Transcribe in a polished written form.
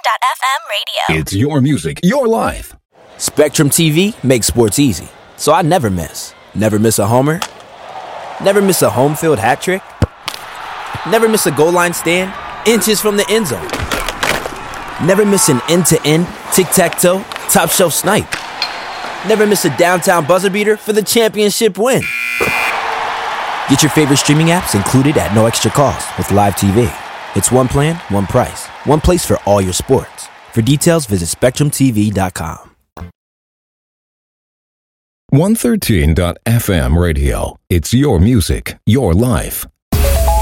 Spectrum.fm radio. It's your music, your life. Spectrum TV makes sports easy, so I never miss. Never miss a homer. Never miss a home field hat trick. Never miss a goal line stand, inches from the end zone. Never miss an end-to-end, tic-tac-toe, top-shelf snipe. Never miss a downtown buzzer beater for the championship win. Get your favorite streaming apps included at no extra cost with Live TV. It's one plan, one price, one place for all your sports. For details, visit SpectrumTV.com. 113.fm radio. It's your music, your life.